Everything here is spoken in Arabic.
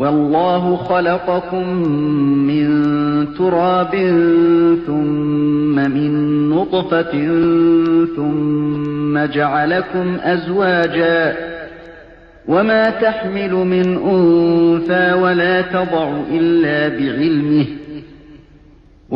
وَاللَّهُ خَلَقَكُم مِّن تُرَابٍ ثُمَّ مِن نُّطْفَةٍ ثُمَّ جَعَلَكُمْ أَزْوَاجًا ۚ وَمَا تَحْمِلُ مِنْ أُنثَىٰ وَلَا تَضَعُ إِلَّا بِعِلْمِهِ ۚ